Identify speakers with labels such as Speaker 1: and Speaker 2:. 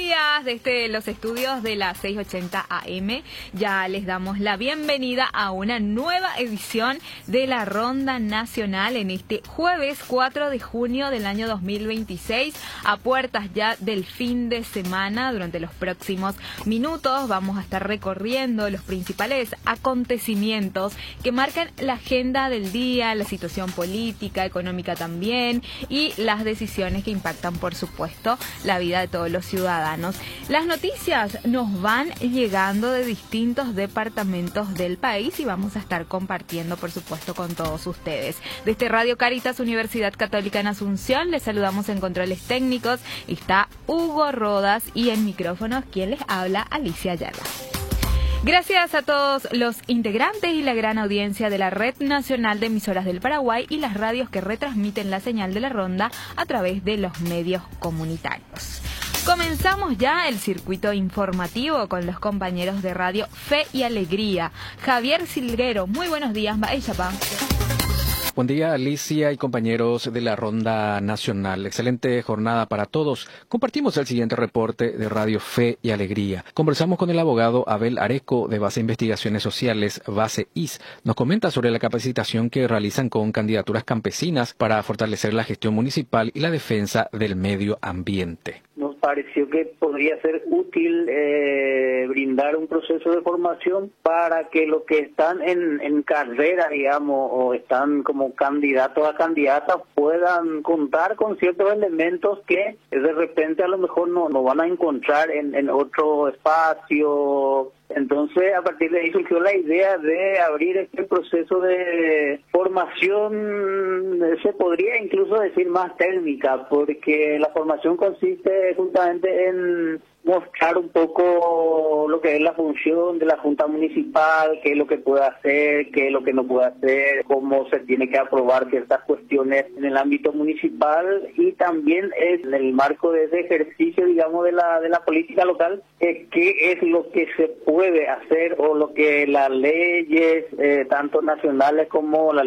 Speaker 1: días desde los estudios de la 680 AM. Ya les damos la bienvenida a una nueva edición de la Ronda Nacional en este jueves 4 de junio del año 2026, a puertas ya del fin de semana. Durante los próximos minutos vamos a estar recorriendo los principales acontecimientos que marcan la agenda del día, la situación política, económica también, y las decisiones que impactan, por supuesto, la vida de todos los ciudadanos. Las noticias nos van llegando de distintos departamentos del país y vamos a estar compartiendo, por supuesto, con todos ustedes. Desde Radio Caritas, Universidad Católica en Asunción, les saludamos en controles técnicos. Está Hugo Rodas y en micrófonos quien les habla, Alicia Ayala. Gracias a todos los integrantes y la gran audiencia de la Red Nacional de Emisoras del Paraguay y las radios que retransmiten la señal de la ronda a través de los medios comunitarios. Comenzamos ya el circuito informativo con los compañeros de Radio Fe y Alegría. Javier Silguero, muy buenos días.
Speaker 2: Buen día, Alicia y compañeros de la Ronda Nacional. Excelente jornada para todos. Compartimos el siguiente reporte de Radio Fe y Alegría. Conversamos con el abogado Abel Areco de Base Investigaciones Sociales, Base IS. Nos comenta sobre la capacitación que realizan con candidaturas campesinas para fortalecer la gestión municipal y la defensa del medio ambiente.
Speaker 3: Nos pareció que podría ser útil brindar un proceso de formación para que los que están en carrera, digamos, o están como candidatos a candidatas, puedan contar con ciertos elementos que de repente a lo mejor no van a encontrar en otro espacio. Entonces, a partir de ahí surgió la idea de abrir este proceso de formación, se podría incluso decir más técnica, porque la formación consiste justamente en mostrar un poco lo que es la función de la Junta Municipal, qué es lo que puede hacer, qué es lo que no puede hacer, cómo se tiene que aprobar ciertas cuestiones en el ámbito municipal, y también es en el marco de ese ejercicio, digamos, de la política local, qué es lo que se puede hacer o lo que las leyes, tanto nacionales como la